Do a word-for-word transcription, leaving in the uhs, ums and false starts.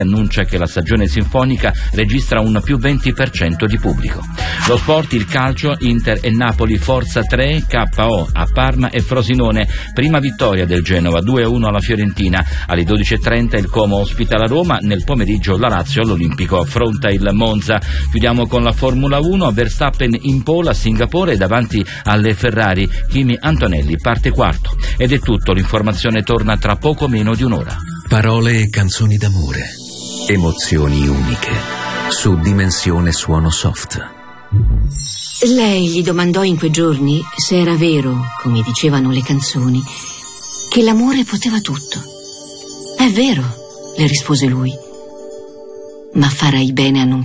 annuncia che la stagione sinfonica registra un più venti per cento di pubblico. Lo sport, il calcio, Inter e Napoli, Forza tre, K O a Parma e Frosinone, prima vittoria del Genova due a uno alla Fiorentina. Alle dodici e trenta il Como ospita la Roma, nel pomeriggio la Lazio all'Olimpico affronta il Monza. Chiudiamo con la Formula uno, Verstappen in pole a Singapore davanti alle Ferrari, Kimi Antonelli parte quarto. Ed è tutto, l'informazione torna tra poco meno di un'ora. Parole e canzoni d'amore, emozioni uniche, su Dimensione Suono Soft. Lei gli domandò in quei giorni se era vero, come dicevano le canzoni, che l'amore poteva tutto. È vero, le rispose lui, ma farai bene a non